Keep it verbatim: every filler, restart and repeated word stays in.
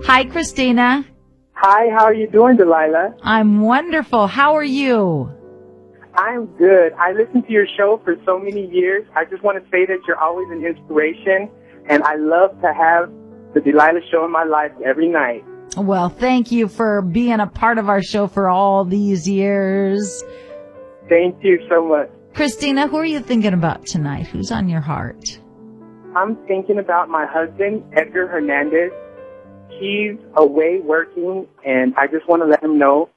Hi, Christina. Hi, how are you doing, Delilah? I'm wonderful. How are you? I'm good. I listened to your show for so many years. I just want to say that you're always an inspiration, and I love to have the Delilah Show in my life every night. Well, thank you for being a part of our show for all these years. Thank you so much. Christina, who are you thinking about tonight? Who's on your heart? I'm thinking about my husband, Edgar Hernandez. He's away working, and I just want to let him know